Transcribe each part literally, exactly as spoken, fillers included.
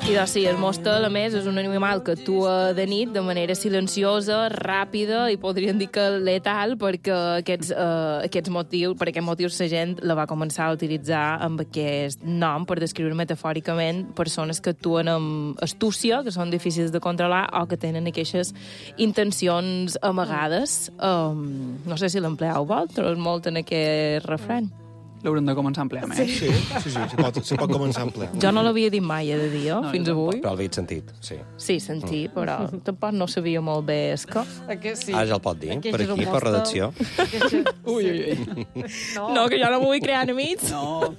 I doncs sí, el mostel, a més, és un animal que actua de nit de manera silenciosa, ràpida i podríem dir que letal perquè aquests, uh, aquests motius, per aquest motiu la gent la va començar a utilitzar amb aquest nom per descriure metafòricament persones que actuen amb astúcia, que són difícils de controlar o que tenen aquestes intencions amagades. Um, no sé si l'empleau vosaltres molt en aquest refrany. L'haurem de començar a emplear més. Sí, sí, sí, se pot, se pot començar a emplear. Jo no l'havia dit mai, he de dir, no, fins avui. Però l'havia sentit, sí. Sí, sentir, però tampoc no sabia molt bé el que. Sí. Ah, ja el pot dir, Aquest per és un aquí, per redacció. Aquest... Ui, ui, ui. No. No, que jo no vull crear enemics. No.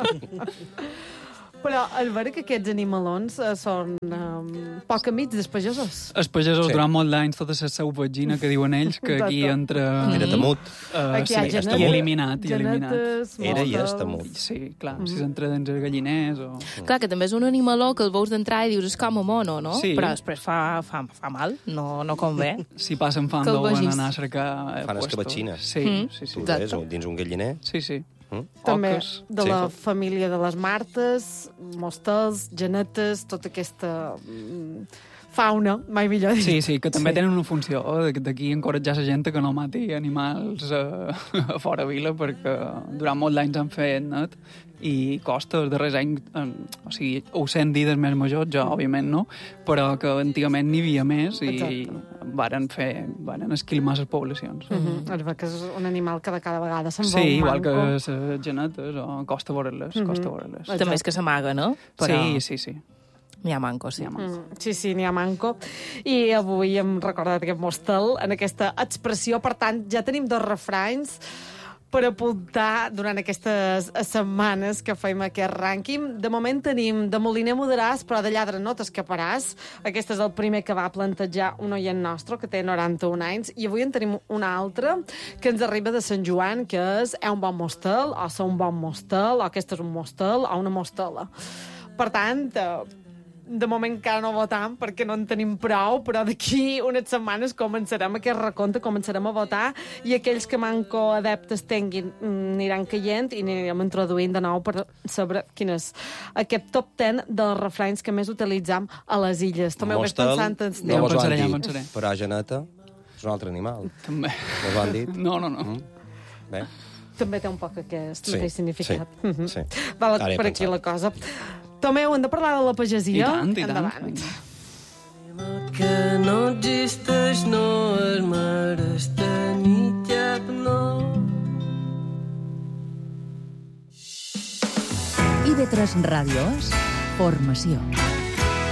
Però el veure que aquests animalons eh, són um, poc amics dels pagesos. Els pagesos Sí. durant molt d'anys, tota la seu vagina que diuen ells, que aquí Exacte. entra... Era temut. Uh, Aquí hi ha sí, genet- i eliminat, i eliminat. genetes, Era i és mostels. temut. Sí, clar, si s'entra dins els galliners o... Clar, que també és un animaló que el veus d'entrar i dius és com a mono, no? Sí. Però després fa, fa, fa mal, no, no convé. Si passen fam, Que el deuen vegis. anar a cercar... eh, Fan puestos. escabatxines. Sí, Mm. sí, sí. Tu Exacte. ves, dins un galliner. Sí, sí. Mm? També Oques. de Sí. la família de les martes, mostels, genetes, tota aquesta mm, fauna, mai millor dit. Sí, sí, que també tenen una funció eh, d'aquí encoratjar la gent que no mati animals eh, a fora vila, perquè durant molts anys han fet net i costa els darrers anys, eh, o sigui, ho sent dir dels més majors, jo, òbviament, no, però que antigament n'hi havia més i Exacte. varen fer, varen esquilmar les poblacions. Uh -huh. Es veu que és un animal que de cada vegada se'n va Sí, un igual que manco. les genetes, o costa veure-les, Mhm. costa veure-les. Exacte. També és que s'amaga, no? Però Sí, sí, sí. n'hi ha manco, sí. N'hi ha manco. Mm, sí, sí, n'hi ha manco. I avui hem recordat aquest mostel en aquesta expressió. Per tant, ja tenim dos refranys per apuntar durant aquestes setmanes que fem aquest rànquing. De moment tenim de Moliner mudaràs, però de lladre no t'escaparàs. Aquest és el primer que va plantejar un oient nostre, que té noranta-un anys, i avui en tenim un altre que ens arriba de Sant Joan, que és «È un bon mostel», o «Sou un bon mostel», o «Aquest és un mostel», o «Una mostela». Per tant, eh, de moment encara no votam perquè no en tenim prou, però d'aquí unes setmanes començarem aquest recompte, començarem a votar i aquells que manco adeptes tinguin mm, aniran caient i anirem introduint de nou per saber quin és aquest top deu dels refranys que més utilitzem a les illes. També ho vaig Mostel, pensant en Ja no ho mos ho han pensaré, ja ho dit, pensaré. però geneta és un altre animal. També. Mos ho han dit? No, no, no. Mm. Bé, També té un poc aquest Sí, mateix significat. sí, Mhm. sí. Va Ara he per aquí pensat. la cosa. Tomeu, hem de parlar de la pagesia? I tant, i tant. Endavant. Que no existeix no és mares tenir cap no. I ve tres Ràdio és formació.